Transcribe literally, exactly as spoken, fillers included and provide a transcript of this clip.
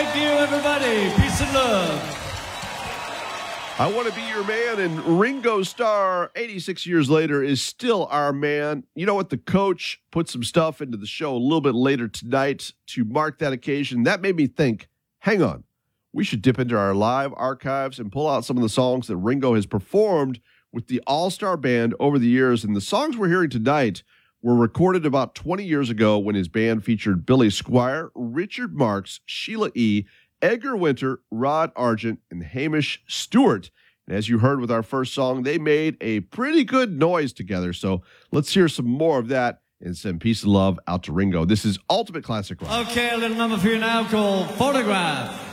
Thank you, everybody. Peace and love. I Want to Be Your Man, and Ringo Starr, eighty-six years later, is still our man. You know what? The coach put some stuff into the show a little bit later tonight to mark that occasion. That made me think, hang on, we should dip into our live archives and pull out some of the songs that Ringo has performed with the All-Star Band over the years. And the songs we're hearing tonight were recorded about twenty years ago when his band featured Billy Squier, Richard Marx, Sheila E., Edgar Winter, Rod Argent, and Hamish Stewart. And as you heard with our first song, they made a pretty good noise together. So let's hear some more of that and send peace and love out to Ringo. This is Ultimate Classic Rock. Okay, a little number for you now called Photograph.